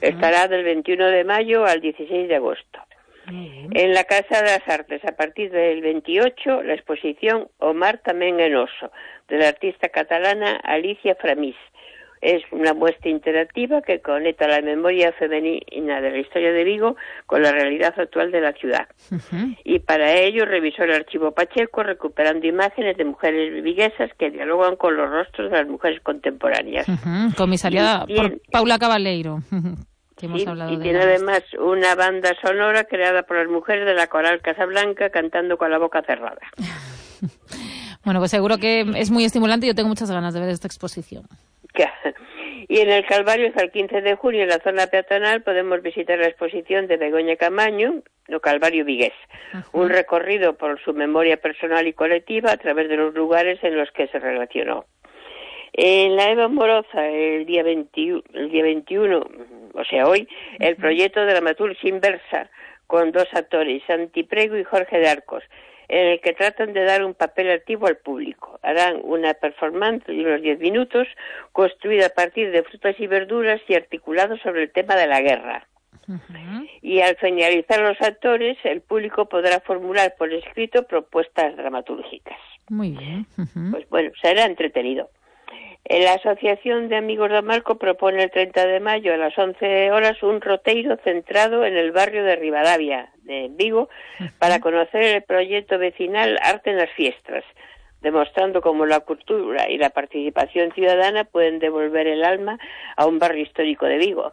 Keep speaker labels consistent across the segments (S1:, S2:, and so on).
S1: Estará del 21 de mayo al 16 de agosto. En la Casa de las Artes, a partir del 28, la exposición Omar tamén en oso, de la artista catalana Alicia Framís. Es una muestra interactiva que conecta la memoria femenina de la historia de Vigo con la realidad actual de la ciudad. Y para ello revisó el archivo Pacheco, recuperando imágenes de mujeres viguesas que dialogan con los rostros de las mujeres contemporáneas.
S2: Comisariada por Paula Cabaleiro. Que hemos hablado de
S1: tiene además una banda sonora creada por las mujeres de la Coral Casablanca cantando con la boca cerrada.
S2: Bueno, pues seguro que es muy estimulante y yo tengo muchas ganas de ver esta exposición.
S1: Y en el Calvario, hasta el 15 de junio, en la zona peatonal, podemos visitar la exposición de Begoña Camaño, o Calvario vigués, un recorrido por su memoria personal y colectiva a través de los lugares en los que se relacionó. En la Eva Moroza, el día 21, o sea, hoy, el proyecto Dramaturgia Inversa, con 2 actores, Santi Prego y Jorge de Arcos, en el que tratan de dar un papel activo al público. Harán una performance de unos 10 minutos, construida a partir de frutas y verduras y articulado sobre el tema de la guerra. Y al finalizar los actores, el público podrá formular por escrito propuestas dramatúrgicas.
S2: Muy bien.
S1: Pues bueno, será entretenido. La Asociación de Amigos de Marco propone el 30 de mayo a las 11 horas un roteiro centrado en el barrio de Rivadavia, de Vigo, para conocer el proyecto vecinal Arte en las Fiestas, demostrando cómo la cultura y la participación ciudadana pueden devolver el alma a un barrio histórico de Vigo.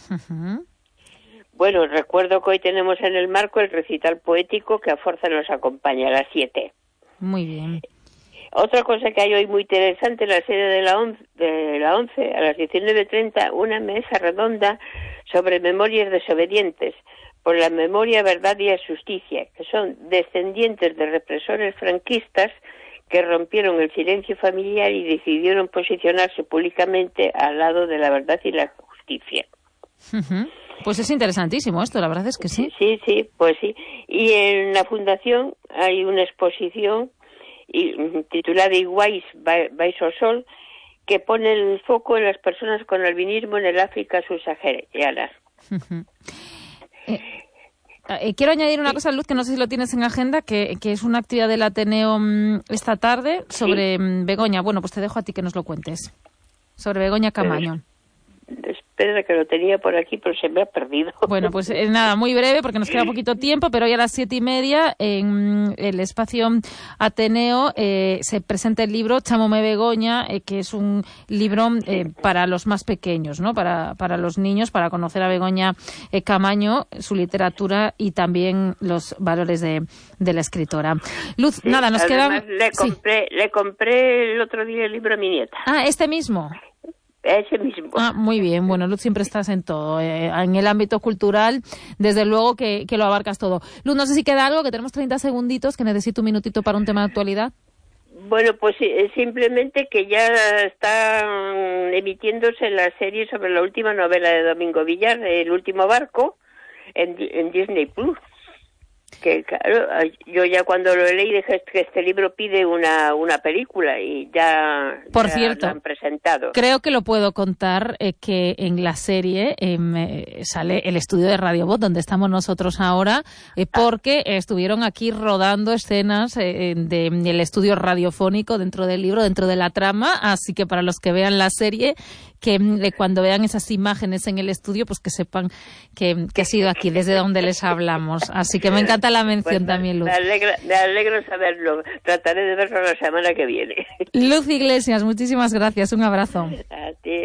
S1: Bueno, recuerdo que hoy tenemos en el marco el recital poético que a Forza nos acompaña a las 7.
S2: Muy bien.
S1: Otra cosa que hay hoy muy interesante en la sede de la 11, a las 19:30, una mesa redonda sobre memorias desobedientes, por la memoria, verdad y la justicia, que son descendientes de represores franquistas que rompieron el silencio familiar y decidieron posicionarse públicamente al lado de la verdad y la justicia.
S2: Pues es interesantísimo esto, la verdad es que sí.
S1: Sí, pues sí. Y en la fundación hay una exposición titulada Iguais vais ao sol, que pone el foco en las personas con albinismo en el África subsahariana.
S2: Quiero añadir una cosa, Luz, que no sé si lo tienes en agenda, que es una actividad del Ateneo esta tarde sobre Begoña. Bueno, pues te dejo a ti que nos lo cuentes. Sobre Begoña Camaño.
S1: Espera, que lo tenía por aquí, pero se me ha perdido.
S2: Bueno, pues nada, muy breve, porque nos queda poquito tiempo, pero hoy a las 7:30 en el espacio Ateneo se presenta el libro Chámome Begoña, que es un libro para los más pequeños, ¿no? Para los niños, para conocer a Begoña Camaño, su literatura y también los valores de la escritora. Luz, nada, nos queda...
S1: Le compré el otro día el libro a mi nieta.
S2: Ah, ¿este mismo?
S1: Ese mismo.
S2: Ah, muy bien. Bueno, Luz, siempre estás en todo. En el ámbito cultural, desde luego que lo abarcas todo. Luz, no sé si queda algo, que tenemos 30 segunditos, que necesito un minutito para un tema de actualidad.
S1: Bueno, pues simplemente que ya está emitiéndose la serie sobre la última novela de Domingo Villar, El último barco, en Disney Plus. Que claro, yo ya cuando lo leí dije que este libro pide una película y ya,
S2: por cierto,
S1: lo han presentado.
S2: Creo que lo puedo contar, que en la serie sale el estudio de Radio Voz, donde estamos nosotros ahora, porque estuvieron aquí rodando escenas del estudio radiofónico dentro del libro, dentro de la trama, así que para los que vean la serie, que cuando vean esas imágenes en el estudio, pues que sepan que ha sido aquí, desde donde les hablamos. Así que me encanta la mención también, Luz.
S1: Me alegro saberlo. Trataré de verlo la semana que viene.
S2: Luz Iglesias, muchísimas gracias. Un abrazo.
S1: A ti.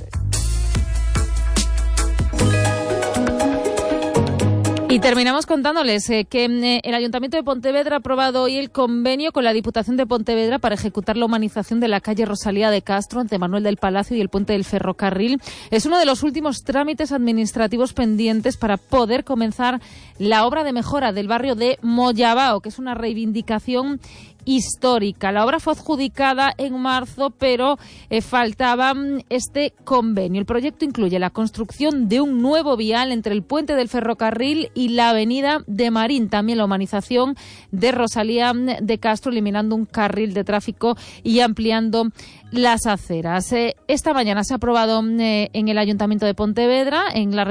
S2: Y terminamos contándoles que el Ayuntamiento de Pontevedra ha aprobado hoy el convenio con la Diputación de Pontevedra para ejecutar la humanización de la calle Rosalía de Castro entre Manuel del Palacio y el puente del ferrocarril. Es uno de los últimos trámites administrativos pendientes para poder comenzar la obra de mejora del barrio de Moyabao, que es una reivindicación histórica. La obra fue adjudicada en marzo, pero faltaba este convenio. El proyecto incluye la construcción de un nuevo vial entre el puente del ferrocarril y la avenida de Marín, también la humanización de Rosalía de Castro, eliminando un carril de tráfico y ampliando las aceras. Esta mañana se ha aprobado en el Ayuntamiento de Pontevedra, en la